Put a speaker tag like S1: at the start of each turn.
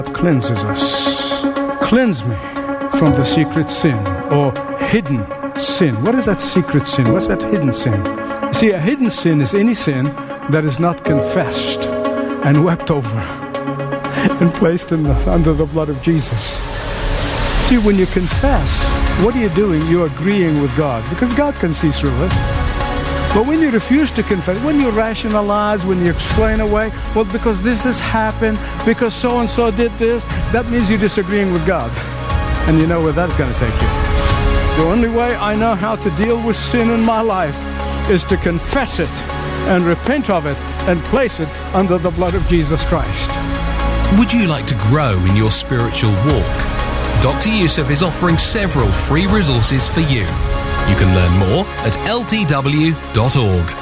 S1: cleanses us. Cleanse me from the secret sin or hidden sin. What is that secret sin? What's that hidden sin? You see, a hidden sin is any sin that is not confessed and wept over and placed under the blood of Jesus. See, when you confess, what are you doing? You're agreeing with God, because God can see through us. But when you refuse to confess, when you rationalize, when you explain away, well, because this has happened, because so-and-so did this, that means you're disagreeing with God. And you know where that's going to take you. The only way I know how to deal with sin in my life is to confess it and repent of it and place it under the blood of Jesus Christ.
S2: Would you like to grow in your spiritual walk? Dr. Youssef is offering several free resources for you. You can learn more at ltw.org.